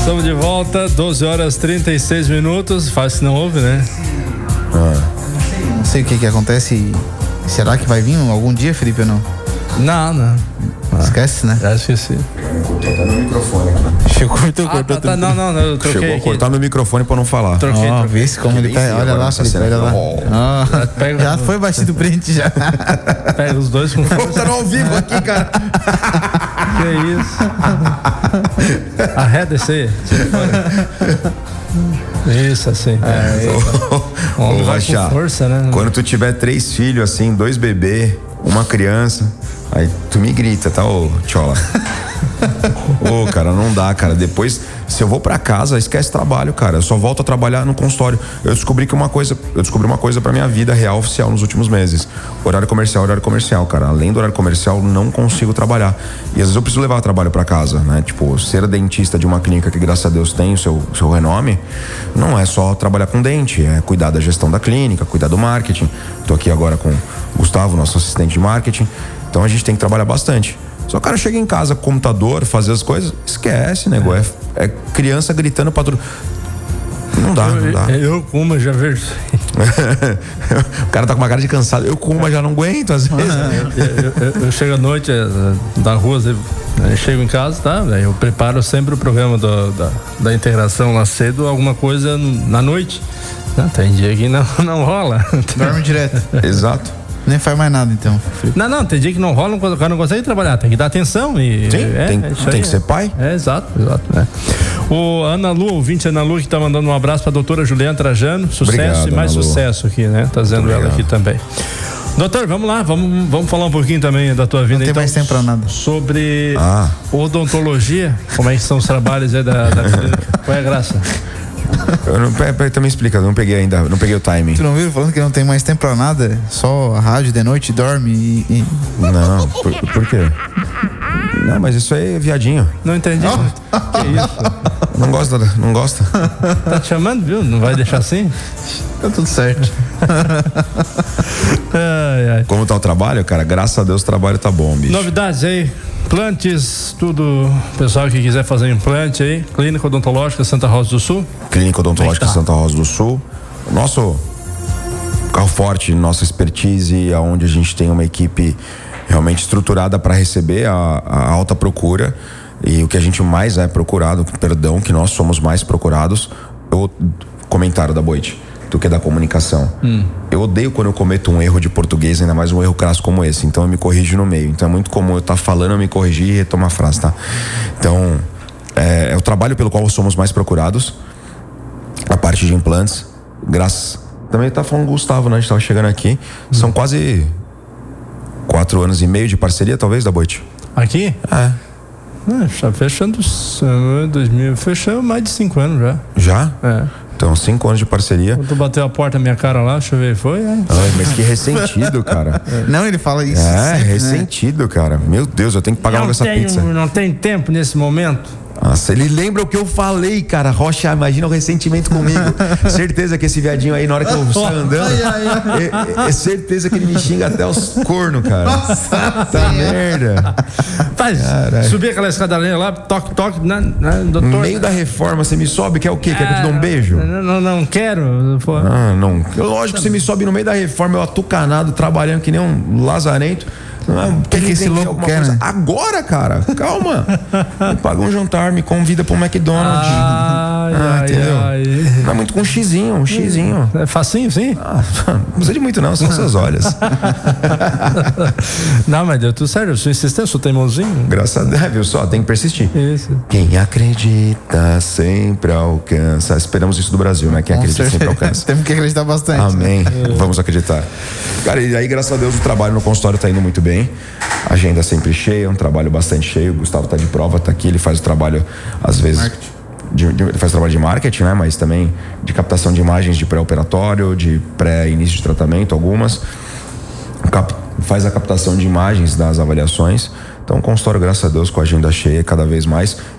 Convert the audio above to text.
Estamos de volta, 12 horas 36 minutos. Faz que não houve, né? Não sei o que acontece. Será que vai vir algum dia, Felipe, ou não? Não. Esquece, né? Já esqueci. Cortar meu microfone aqui. Cortou. Não, eu troquei. Chegou a aqui. cortar meu microfone pra não falar. Troquei. Vê se como ele pega. Olha lá, Felipe, olha lá. Já foi batido o print já. Pega os dois com força. Tá no ao vivo aqui, cara. Que isso? Arreda esse aí. Isso, assim. Ô, vai Rachá, com força, né? quando tu tiver 3 filhos, assim, 2 bebês, uma criança, aí tu me grita, tá, ô Tchola? Ô, cara, não dá, cara. Depois, se eu vou pra casa, esquece trabalho, cara. Eu só volto a trabalhar no consultório. Eu descobri uma coisa pra minha vida real, oficial, nos últimos meses. Horário comercial, cara. Além do horário comercial, não consigo trabalhar. E às vezes eu preciso levar o trabalho pra casa, né? Tipo, ser dentista de uma clínica que, graças a Deus, tem o seu renome, não é só trabalhar com dente, é cuidar da gestão da clínica, cuidar do marketing. Tô aqui agora com o Gustavo, nosso assistente de marketing. Então a gente tem que trabalhar bastante. Só o cara chega em casa com o computador, fazer as coisas, esquece, nego. É criança gritando pra tudo. Não dá. Eu com uma já vejo. O cara tá com uma cara de cansado. Eu com uma já não aguento, às vezes. Eu chego à noite da rua, eu chego em casa, tá? Eu preparo sempre o programa da integração lá cedo, alguma coisa na noite. Não, tem dia que não rola. Dorme direto. Exato. Nem faz mais nada, então. Não, tem dia que não rola, o cara não consegue trabalhar, tem que dar atenção e... Sim, tem que ser pai. Exato. Né? O Ana Lu, ouvinte Ana Lu, que tá mandando um abraço pra doutora Juliana Trajano, sucesso. Obrigado, e mais Ana Lu. Sucesso aqui, né? Tá dizendo ela aqui também. Doutor, vamos lá, vamos falar um pouquinho também da tua vida. Não tem mais tempo pra nada. Sobre odontologia, como é que são os trabalhos aí da clínica? Qual é a graça? Também explica, não peguei ainda, não peguei o timing. Tu não viu falando que não tem mais tempo pra nada? Só a rádio de noite, dorme e... Não, por quê? Não, mas isso aí é viadinho. Não entendi. Que isso? Não gosta? Tá te chamando, viu? Não vai deixar assim? Tá tudo certo. Ai. Como tá o trabalho, cara? Graças a Deus o trabalho tá bom, bicho. Novidades aí, implantes, tudo. Pessoal que quiser fazer implante aí, Clínica Odontológica Santa Rosa do Sul. Clínica Odontológica Santa Rosa do Sul. Nosso carro forte, nossa expertise, onde a gente tem uma equipe realmente estruturada para receber a alta procura. E o que a gente mais é procurado, que nós somos mais procurados, o comentário da Boit, do que da comunicação. Eu odeio quando eu cometo um erro de português, ainda mais um erro crasso como esse. Então eu me corrijo no meio. Então é muito comum eu estar falando, eu me corrigir e retomar a frase, tá? Então é o trabalho pelo qual somos mais procurados. A parte de implantes, também tá falando o Gustavo, né? A gente tava chegando aqui. São quase 4 anos e meio de parceria, talvez, da Boit. Aqui? Está fechando 2000, fechou mais de 5 anos já. Já? É. Então, 5 anos de parceria. Quando tu bateu a porta na minha cara lá, deixa eu ver, foi? Ai, mas que ressentido, cara. Não, ele fala isso. Ressentido, cara. Meu Deus, eu tenho que pagar logo essa pizza. Não tem tempo nesse momento. Nossa, ele lembra o que eu falei, cara. Rocha, imagina o ressentimento comigo. Certeza que esse viadinho aí, na hora que eu saio andando, é certeza que ele me xinga até os cornos, cara. Nossa, tá merda. Subir aquela escadaria lá, toque, doutor. No meio da reforma, você me sobe, quer o quê? Quer que eu te dê um beijo? Não quero. Pô. Não. Lógico que você me sobe no meio da reforma, eu atucanado, trabalhando que nem um lazarento. O que esse louco quer, né? Agora, cara, calma. Me paga um jantar, me convida pro McDonald's. Entendeu? Não é muito com um xizinho. É facinho, sim? Não precisa de muito não, são seus olhos. Não, mas deu tudo certo, eu sou insistente, sou teimosinho. Graças a Deus, viu só, tem que persistir. Isso. Quem acredita sempre alcança. Esperamos isso do Brasil, né? Quem acredita sempre alcança. Temos que acreditar bastante. Amém. Vamos acreditar. Cara, e aí, graças a Deus, o trabalho no consultório tá indo muito bem. Agenda sempre cheia, um trabalho bastante cheio. O Gustavo tá de prova, tá aqui, ele faz o trabalho, às vezes, ele faz trabalho de marketing, né? Mas também de captação de imagens de pré-operatório, de pré-início de tratamento, algumas. Faz a captação de imagens das avaliações. Então, o consultório, graças a Deus, com a agenda cheia cada vez mais.